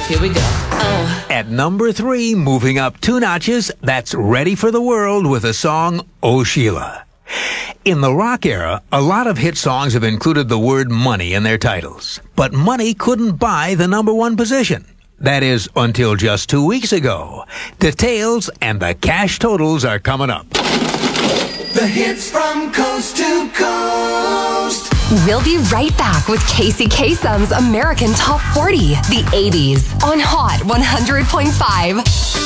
Here we go. At number 3, moving up 2 notches, that's Ready for the World with the song Oh Sheila. In the rock era, a lot of hit songs have included the word money in their titles. But money couldn't buy the number 1 position. That is, until just 2 weeks ago. Details and the cash totals are coming up. The hits from coast to coast. We'll be right back with Casey Kasem's American Top 40, the 80s, on Hot 100.5.